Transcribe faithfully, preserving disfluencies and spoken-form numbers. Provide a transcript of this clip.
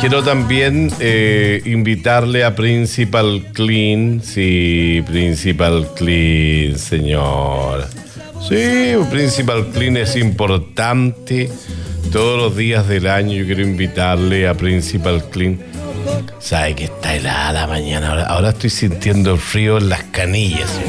Quiero también eh, invitarle a Principal Clean. Sí, Principal Clean, señor. Sí, Principal Clean es importante. Todos los días del año yo quiero invitarle a Principal Clean. Sabe que está helada la mañana. Ahora, ahora estoy sintiendo frío en las canillas.